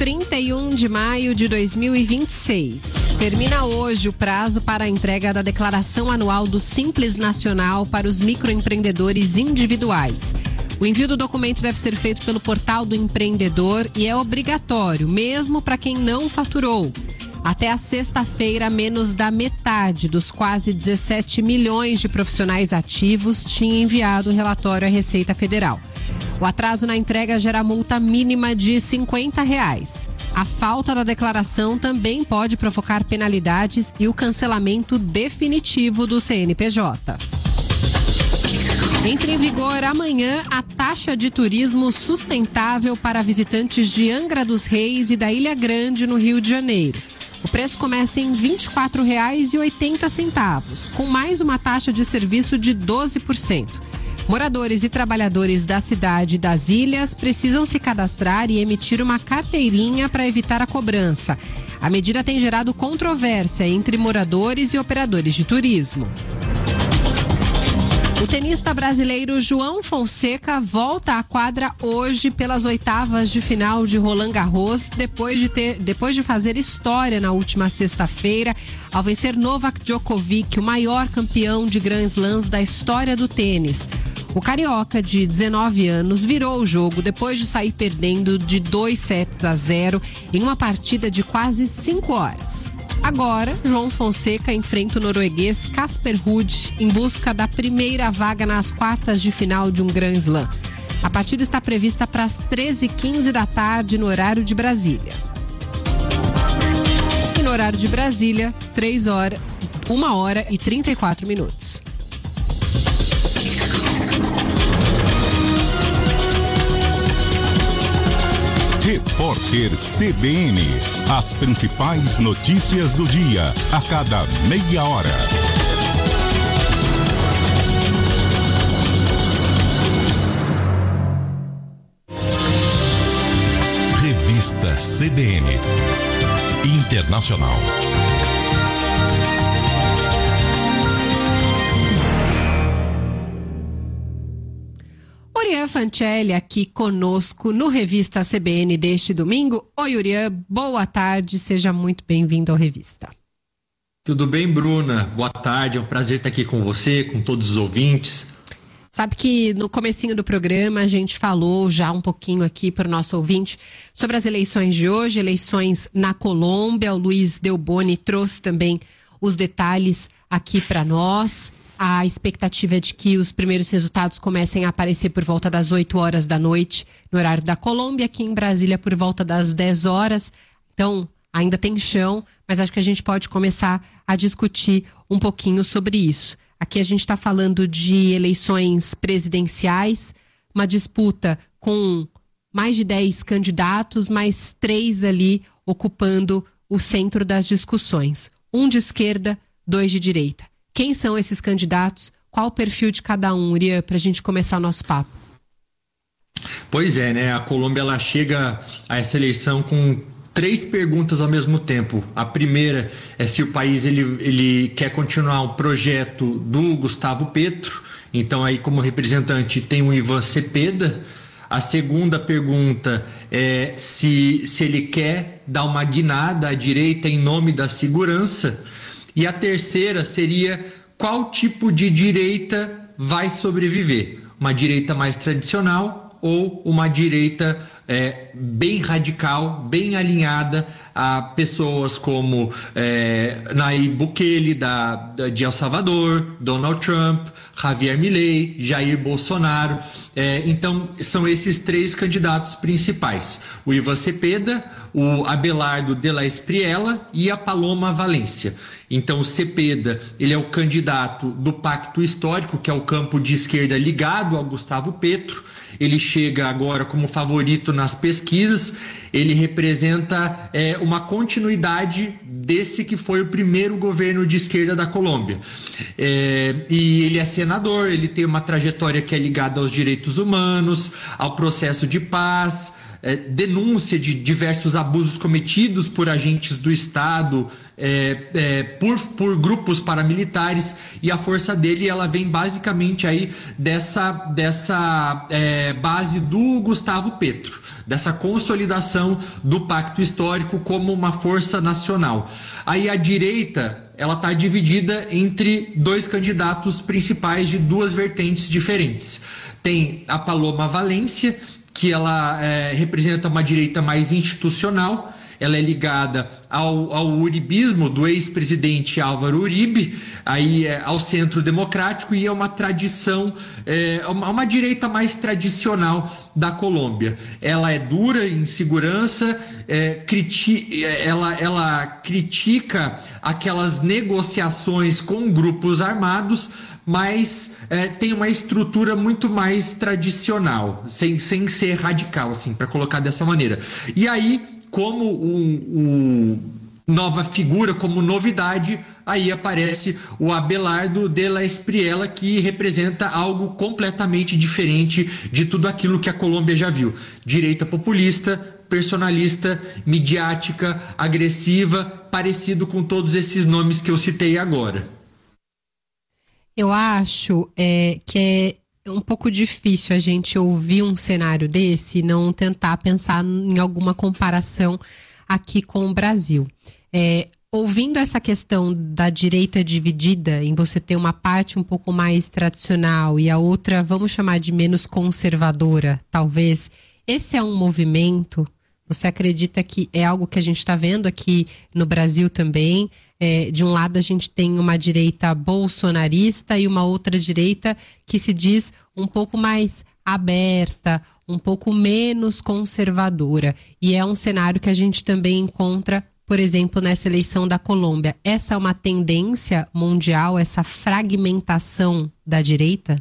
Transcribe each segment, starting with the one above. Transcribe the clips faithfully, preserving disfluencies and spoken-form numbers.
trinta e um de maio de dois mil e vinte e seis. Termina hoje o prazo para a entrega da declaração anual do Simples Nacional para os microempreendedores individuais. O envio do documento deve ser feito pelo portal do empreendedor e é obrigatório, mesmo para quem não faturou. Até a sexta-feira, menos da metade dos quase dezessete milhões de profissionais ativos tinha enviado o relatório à Receita Federal. O atraso na entrega gera multa mínima de cinquenta reais. A falta da declaração também pode provocar penalidades e o cancelamento definitivo do C N P J. Entra em vigor amanhã a taxa de turismo sustentável para visitantes de Angra dos Reis e da Ilha Grande, no Rio de Janeiro. O preço começa em vinte e quatro reais e oitenta centavos, com mais uma taxa de serviço de doze por cento. Moradores e trabalhadores da cidade e das ilhas precisam se cadastrar e emitir uma carteirinha para evitar a cobrança. A medida tem gerado controvérsia entre moradores e operadores de turismo. O tenista brasileiro João Fonseca volta à quadra hoje pelas oitavas de final de Roland Garros, depois de, ter, depois de fazer história na última sexta-feira, ao vencer Novak Djokovic, o maior campeão de Grand Slams da história do tênis. O carioca, de dezenove anos, virou o jogo depois de sair perdendo de dois sets a zero em uma partida de quase cinco horas. Agora, João Fonseca enfrenta o norueguês Casper Ruud em busca da primeira vaga nas quartas de final de um Grand Slam. A partida está prevista para as treze e quinze da tarde no horário de Brasília. E no horário de Brasília, três horas, uma hora e trinta e quatro minutos. Repórter C B N. As principais notícias do dia, a cada meia hora. Revista C B N Internacional. Urian Fancelli aqui conosco no Revista C B N deste domingo. Oi, Urian, boa tarde, seja muito bem-vindo ao Revista. Tudo bem, Bruna? Boa tarde, é um prazer estar aqui com você, com todos os ouvintes. Sabe que no comecinho do programa a gente falou já um pouquinho aqui para o nosso ouvinte sobre as eleições de hoje, eleições na Colômbia. O Luiz Delboni trouxe também os detalhes aqui para nós. A expectativa é de que os primeiros resultados comecem a aparecer por volta das oito horas da noite, no horário da Colômbia, aqui em Brasília por volta das dez horas. Então, ainda tem chão, mas acho que a gente pode começar a discutir um pouquinho sobre isso. Aqui a gente está falando de eleições presidenciais, uma disputa com mais de dez candidatos, mais três ali ocupando o centro das discussões. Um de esquerda, dois de direita. Quem são esses candidatos? Qual o perfil de cada um, Urian, para a gente começar o nosso papo? Pois é, né? A Colômbia ela chega a essa eleição com três perguntas ao mesmo tempo. A primeira é se o país ele, ele quer continuar um projeto do Gustavo Petro. Então, aí como representante tem o Ivan Cepeda. A segunda pergunta é se, se ele quer dar uma guinada à direita em nome da segurança. E a terceira seria qual tipo de direita vai sobreviver? Uma direita mais tradicional ou uma direita é, bem radical, bem alinhada a pessoas como é, Nayib Bukele da, da, de El Salvador, Donald Trump, Javier Milei, Jair Bolsonaro. É, então, são esses três candidatos principais. O Ivan Cepeda, o Abelardo de la Espriella e a Paloma Valência. Então, o Cepeda, ele é o candidato do Pacto Histórico, que é o campo de esquerda ligado ao Gustavo Petro. Ele chega agora como favorito nas pesquisas. Ele representa é, uma continuidade desse que foi o primeiro governo de esquerda da Colômbia. É, e ele é senador, ele tem uma trajetória que é ligada aos direitos humanos, ao processo de paz, é, denúncia de diversos abusos cometidos por agentes do Estado, é, é, por, por grupos paramilitares, e a força dele ela vem basicamente aí dessa, dessa é, base do Gustavo Petro, dessa consolidação do pacto histórico como uma força nacional. Aí a direita ela está dividida entre dois candidatos principais de duas vertentes diferentes. Tem a Paloma Valência, que ela é, representa uma direita mais institucional, ela é ligada ao, ao uribismo do ex-presidente Álvaro Uribe, aí é, ao centro democrático, e é uma tradição, é, uma, uma direita mais tradicional da Colômbia. Ela é dura em segurança, é, criti, ela, ela critica aquelas negociações com grupos armados, mas é, tem uma estrutura muito mais tradicional, sem, sem ser radical, assim, para colocar dessa maneira. E aí, como um, um nova figura, como novidade, aí aparece o Abelardo de la Espriella, que representa algo completamente diferente de tudo aquilo que a Colômbia já viu. Direita populista, personalista, midiática, agressiva, parecido com todos esses nomes que eu citei agora. Eu acho é, que é um pouco difícil a gente ouvir um cenário desse e não tentar pensar em alguma comparação aqui com o Brasil. É, ouvindo essa questão da direita dividida, em você ter uma parte um pouco mais tradicional e a outra, vamos chamar de menos conservadora, talvez, esse é um movimento, você acredita que é algo que a gente está vendo aqui no Brasil também? É, de um lado a gente tem uma direita bolsonarista e uma outra direita que se diz um pouco mais aberta, um pouco menos conservadora. E é um cenário que a gente também encontra, por exemplo, nessa eleição da Colômbia. Essa é uma tendência mundial, essa fragmentação da direita?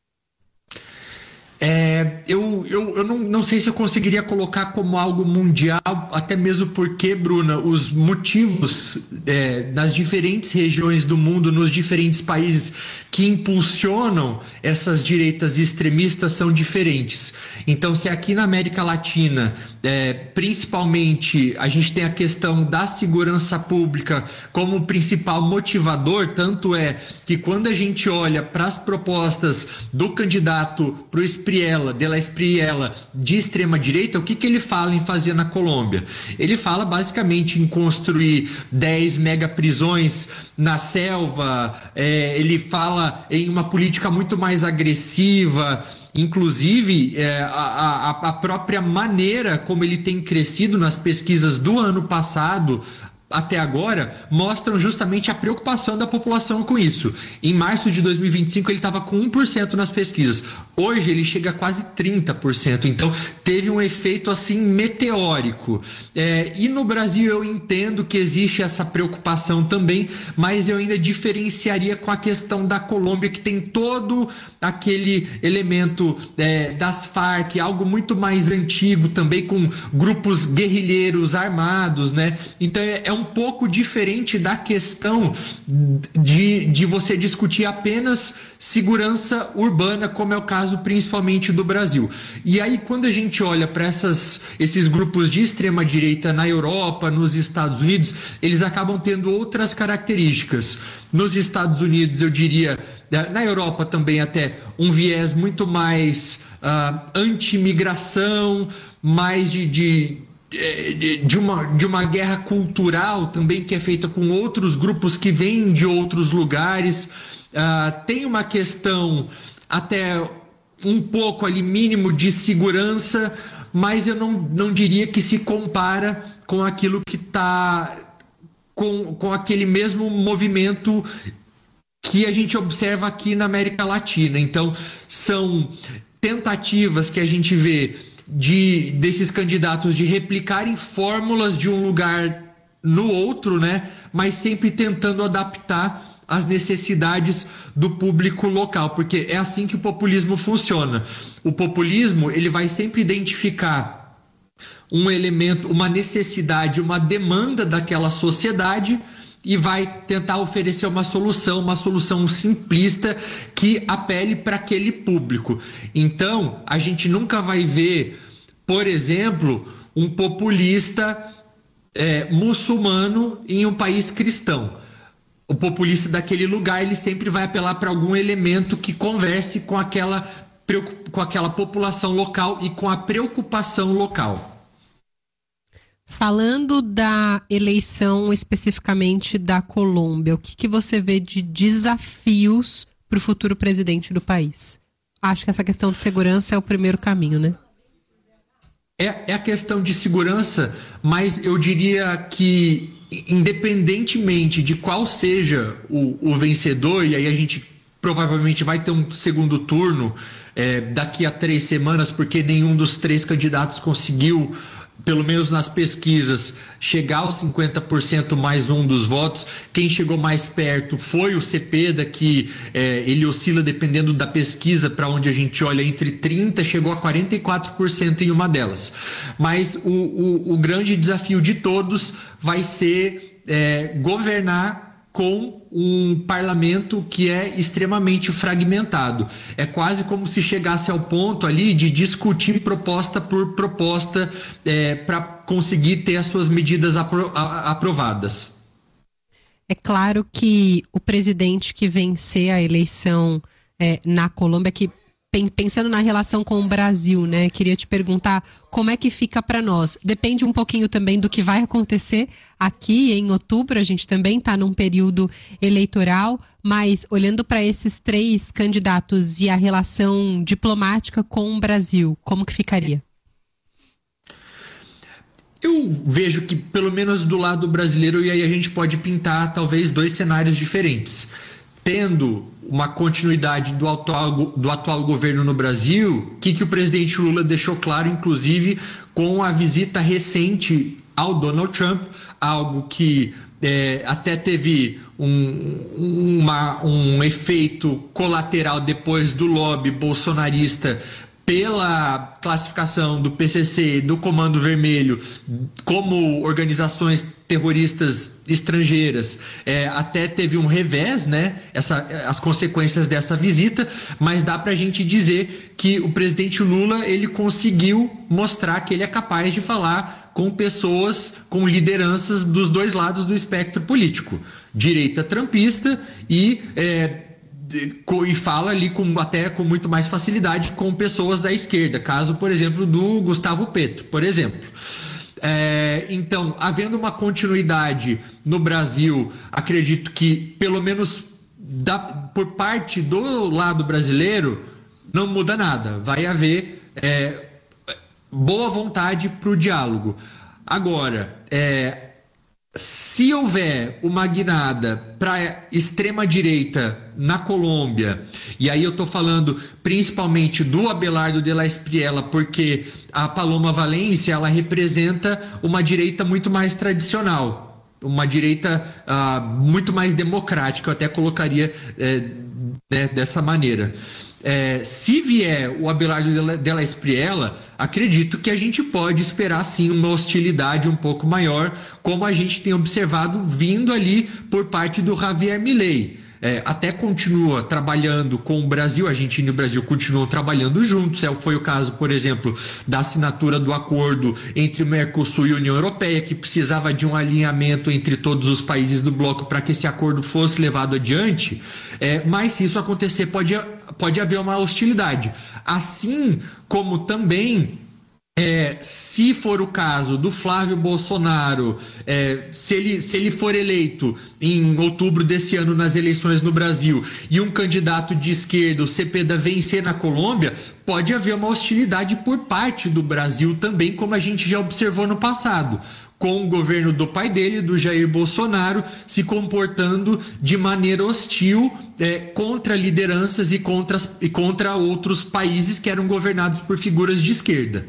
É, eu eu, eu não, não sei se eu conseguiria colocar como algo mundial, até mesmo porque, Bruna, os motivos é, nas diferentes regiões do mundo, nos diferentes países que impulsionam essas direitas extremistas são diferentes. Então, se aqui na América Latina, é, principalmente, a gente tem a questão da segurança pública como principal motivador, tanto é que quando a gente olha para as propostas do candidato para o Espriella, de la Espriella, de extrema direita, o que, que ele fala em fazer na Colômbia? Ele fala basicamente em construir dez megaprisões na selva, é, ele fala em uma política muito mais agressiva, inclusive é, a, a, a própria maneira como ele tem crescido nas pesquisas do ano passado até agora, mostram justamente a preocupação da população com isso. Em março de dois mil e vinte e cinco ele estava com um por cento nas pesquisas, hoje ele chega a quase trinta por cento, então teve um efeito assim meteórico. É, e no Brasil eu entendo que existe essa preocupação também, mas eu ainda diferenciaria com a questão da Colômbia, que tem todo aquele elemento é, das Farc, algo muito mais antigo também, com grupos guerrilheiros armados, né? Então é, é um pouco diferente da questão de, de você discutir apenas segurança urbana, como é o caso principalmente do Brasil. E aí, quando a gente olha para esses grupos de extrema direita na Europa, nos Estados Unidos, eles acabam tendo outras características. Nos Estados Unidos, eu diria, na Europa também até, um viés muito mais uh, anti-imigração, mais de... de De uma, de uma guerra cultural também, que é feita com outros grupos que vêm de outros lugares. Uh, tem uma questão até um pouco ali mínimo de segurança, mas eu não, não diria que se compara com aquilo que está com, com aquele mesmo movimento que a gente observa aqui na América Latina. Então são tentativas que a gente vê de desses candidatos de replicarem fórmulas de um lugar no outro, né? Mas sempre tentando adaptar as necessidades do público local, porque é assim que o populismo funciona. O populismo, ele vai sempre identificar um elemento, uma necessidade, uma demanda daquela sociedade e vai tentar oferecer uma solução, uma solução simplista que apele para aquele público. Então, a gente nunca vai ver por exemplo, um populista é, muçulmano em um país cristão. O populista daquele lugar, ele sempre vai apelar para algum elemento que converse com aquela, com aquela população local e com a preocupação local. Falando da eleição especificamente da Colômbia, o que, que você vê de desafios para o futuro presidente do país? Acho que essa questão de segurança é o primeiro caminho, né? É, é a questão de segurança, mas eu diria que, independentemente de qual seja o, o vencedor, e aí a gente provavelmente vai ter um segundo turno é, daqui a três semanas, porque nenhum dos três candidatos conseguiu, pelo menos nas pesquisas, chegar aos cinquenta por cento mais um dos votos. Quem chegou mais perto foi o Cepeda, que é, ele oscila dependendo da pesquisa, para onde a gente olha, entre trinta por cento, chegou a quarenta e quatro por cento em uma delas. Mas o, o, o grande desafio de todos vai ser é, governar com um parlamento que é extremamente fragmentado. É quase como se chegasse ao ponto ali de discutir proposta por proposta é, para conseguir ter as suas medidas apro- a- aprovadas. É claro que o presidente que vencer a eleição é, na Colômbia, que pensando na relação com o Brasil, né? Queria te perguntar como é que fica para nós. Depende um pouquinho também do que vai acontecer aqui em outubro. A gente também está num período eleitoral, mas olhando para esses três candidatos e a relação diplomática com o Brasil, como que ficaria? Eu vejo que, pelo menos do lado brasileiro, e aí a gente pode pintar talvez dois cenários diferentes. Tendo uma continuidade do atual, do atual governo no Brasil, o que, que o presidente Lula deixou claro, inclusive, com a visita recente ao Donald Trump, algo que é, até teve um, uma, um efeito colateral depois do lobby bolsonarista pela classificação do P C C, do Comando Vermelho, como organizações terroristas estrangeiras, é, até teve um revés, né? Essa, as consequências dessa visita, mas dá para a gente dizer que o presidente Lula, ele conseguiu mostrar que ele é capaz de falar com pessoas, com lideranças dos dois lados do espectro político, direita trumpista e é, e fala ali com, até com muito mais facilidade com pessoas da esquerda, caso, por exemplo, do Gustavo Petro, por exemplo. É, então, havendo uma continuidade no Brasil, acredito que, pelo menos da, por parte do lado brasileiro, não muda nada. Vai haver é, boa vontade para o diálogo. Agora, é, se houver uma guinada para extrema-direita na Colômbia, e aí eu estou falando principalmente do Abelardo de la Espriella, porque a Paloma Valencia, ela representa uma direita muito mais tradicional, uma direita uh, muito mais democrática, eu até colocaria é, né, dessa maneira. É, se vier o Abelardo de la Espriella, acredito que a gente pode esperar sim uma hostilidade um pouco maior, como a gente tem observado vindo ali por parte do Javier Milei. É, até continua trabalhando com o Brasil, a Argentina e o Brasil continuam trabalhando juntos. É, foi o caso, por exemplo, da assinatura do acordo entre o Mercosul e a União Europeia, que precisava de um alinhamento entre todos os países do bloco para que esse acordo fosse levado adiante. É, mas se isso acontecer, pode, pode haver uma hostilidade. Assim como também, É, se for o caso do Flávio Bolsonaro, é, se, ele, se ele for eleito em outubro desse ano nas eleições no Brasil e um candidato de esquerda, o Cepeda, vencer na Colômbia, pode haver uma hostilidade por parte do Brasil também, como a gente já observou no passado, com o governo do pai dele, do Jair Bolsonaro, se comportando de maneira hostil é, contra lideranças e contra, e contra outros países que eram governados por figuras de esquerda.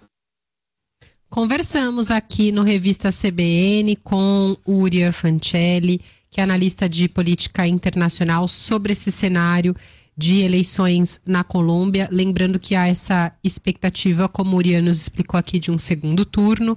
Conversamos aqui no Revista C B N com Uria Fancelli, que é analista de política internacional, sobre esse cenário de eleições na Colômbia. Lembrando que há essa expectativa, como o Uria nos explicou aqui, de um segundo turno.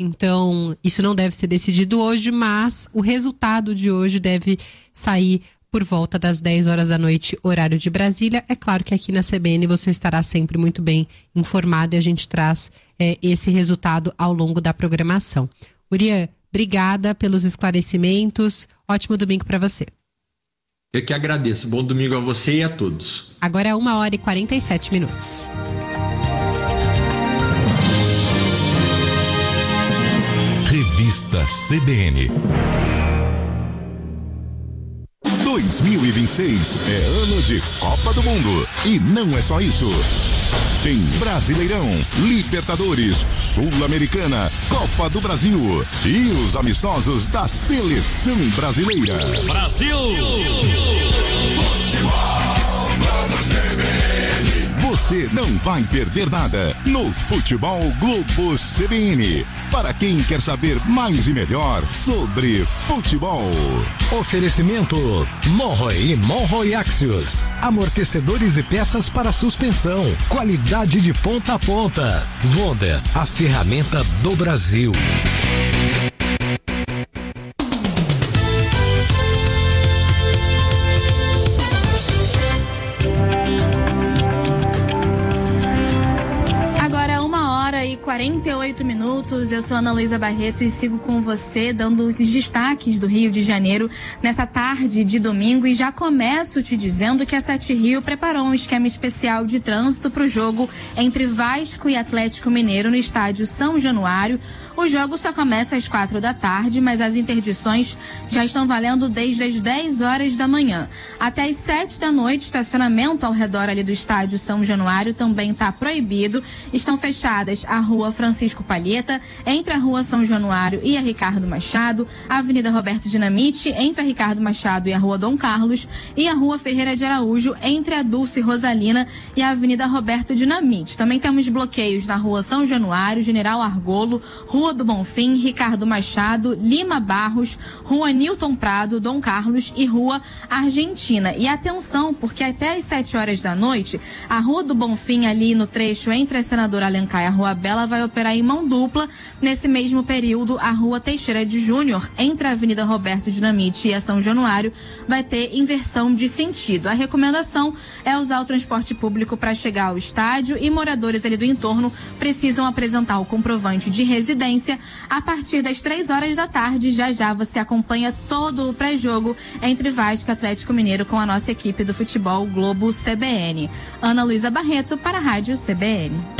Então, isso não deve ser decidido hoje, mas o resultado de hoje deve sair por por volta das dez horas da noite, horário de Brasília. É claro que aqui na C B N você estará sempre muito bem informado e a gente traz é, esse resultado ao longo da programação. Urian, obrigada pelos esclarecimentos. Ótimo domingo para você. Eu que agradeço. Bom domingo a você e a todos. Agora é uma hora e quarenta e sete minutos. Revista C B N. dois mil e vinte e seis é ano de Copa do Mundo. E não é só isso. Tem Brasileirão, Libertadores, Sul-Americana, Copa do Brasil e os amistosos da Seleção Brasileira. Brasil! Você não vai perder nada no Futebol Globo C B N. Para quem quer saber mais e melhor sobre futebol. Oferecimento Monroe e Monroe Axios. Amortecedores e peças para suspensão. Qualidade de ponta a ponta. Vonda, a ferramenta do Brasil. quarenta e oito minutos, eu sou Ana Luísa Barreto e sigo com você dando os destaques do Rio de Janeiro nessa tarde de domingo, e já começo te dizendo que a Sete Rio preparou um esquema especial de trânsito para o jogo entre Vasco e Atlético Mineiro no estádio São Januário. O jogo só começa às quatro da tarde, mas as interdições já estão valendo desde as dez horas da manhã. Até as sete da noite, estacionamento ao redor ali do estádio São Januário também está proibido. Estão fechadas a rua Francisco Palheta, entre a rua São Januário e a Ricardo Machado, a Avenida Roberto Dinamite, entre a Ricardo Machado e a rua Dom Carlos, e a rua Ferreira de Araújo, entre a Dulce Rosalina e a Avenida Roberto Dinamite. Também temos bloqueios na rua São Januário, General Argolo, Rua do Bonfim, Ricardo Machado, Lima Barros, Rua Newton Prado, Dom Carlos e Rua Argentina. E atenção, porque até às sete horas da noite, a Rua do Bonfim, ali no trecho entre a Senadora Alencar e a Rua Bela, vai operar em mão dupla. Nesse mesmo período, a Rua Teixeira de Júnior, entre a Avenida Roberto Dinamite e a São Januário, vai ter inversão de sentido. A recomendação é usar o transporte público para chegar ao estádio, e moradores ali do entorno precisam apresentar o comprovante de residência a partir das três horas da tarde. Já já você acompanha todo o pré-jogo entre Vasco e Atlético Mineiro com a nossa equipe do Futebol Globo C B N. Ana Luísa Barreto para a Rádio C B N.